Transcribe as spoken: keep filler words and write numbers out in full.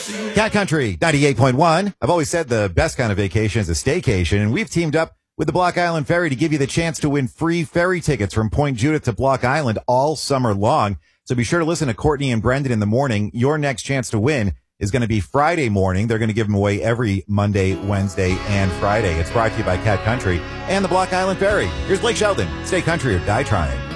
Cat Country ninety-eight point one. I've always said the best kind of vacation is a staycation, and we've teamed up with the Block Island Ferry to give you the chance to win free ferry tickets from Point Judith to Block Island all summer long. So be sure to listen to Courtney and Brendan in the morning. Your next chance to win is going to be Friday morning. They're going to give them away every Monday, Wednesday, and Friday. It's brought to you by Cat Country and the Block Island Ferry. Here's Blake Sheldon. Stay country or die trying.